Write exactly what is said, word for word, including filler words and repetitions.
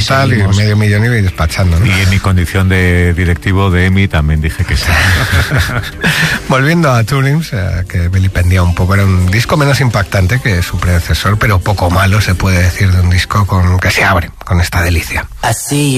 tal, y medio millón iba despachando, ¿no? Y en mi condición de directivo de EMI también dije que sí. Volviendo a Tourings, eh, que vilipendia un poco, era un disco menos impactante que su predecesor, pero poco malo se puede decir de un disco con que se abre con esta delicia. Así